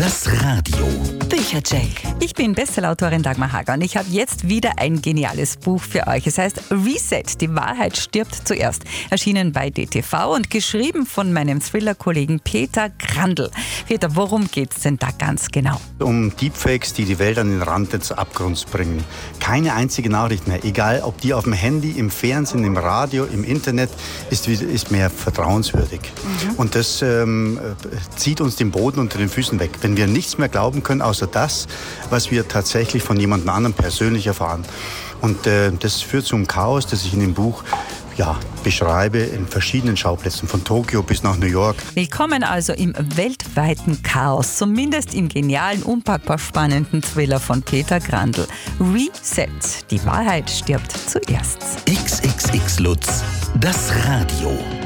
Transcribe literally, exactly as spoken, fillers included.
Das Radio. Büchercheck. Ich bin Bestsellerautorin Dagmar Hager und ich habe jetzt wieder ein geniales Buch für euch. Es heißt Reset, die Wahrheit stirbt zuerst. Erschienen bei D T V und geschrieben von meinem Thriller-Kollegen Peter Grandl. Peter, worum geht's denn da ganz genau? Um Deepfakes, die die Welt an den Rand des Abgrunds bringen. Keine einzige Nachricht mehr, egal ob die auf dem Handy, im Fernsehen, im Radio, im Internet, ist, ist mehr vertrauenswürdig. Mhm. Und das ähm, zieht uns den Boden unter den Füßen weg. Wenn wir nichts mehr glauben können, außer das, was wir tatsächlich von jemand anderem persönlich erfahren. Und äh, das führt zum Chaos, das ich in dem Buch ja, beschreibe, in verschiedenen Schauplätzen, von Tokio bis nach New York. Willkommen also im weltweiten Chaos, zumindest im genialen, unpackbar spannenden Thriller von Peter Grandl. Reset, die Wahrheit stirbt zuerst. X X X Lutz, das Radio.